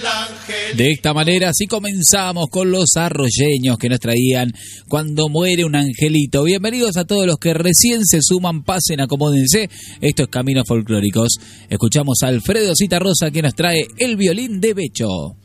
De esta manera así comenzamos con los arroyeños que nos traían Cuando muere un angelito. Bienvenidos a todos los que recién se suman, pasen, acomódense. Esto es Caminos Folclóricos. Escuchamos a Alfredo Citarrosa que nos trae El violín de Becho.